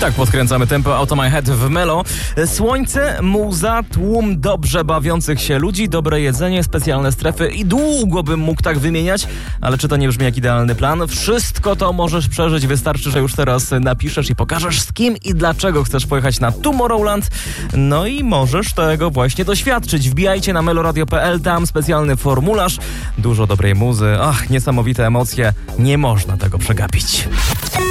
Tak podkręcamy tempo Out of My Head w Melo. Słońce, muza, tłum dobrze bawiących się ludzi, dobre jedzenie, specjalne strefy i długo bym mógł tak wymieniać, ale czy to nie brzmi jak idealny plan? Wszystko to możesz przeżyć, wystarczy, że już teraz napiszesz i pokażesz z kim i dlaczego chcesz pojechać na Tomorrowland. No i możesz tego właśnie doświadczyć. Wbijajcie na meloradio.pl, tam specjalny formularz, dużo dobrej muzy, niesamowite emocje, nie można tego przegapić.